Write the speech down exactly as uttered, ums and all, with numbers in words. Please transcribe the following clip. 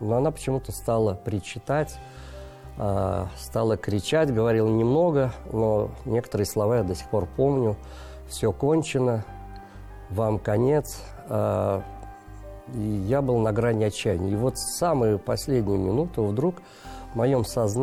но она почему-то стала причитать, стала кричать, говорила немного, но некоторые слова я до сих пор помню. «Все кончено, вам конец». И я был на грани отчаяния. И вот в самые последние минуты вдруг в моем сознании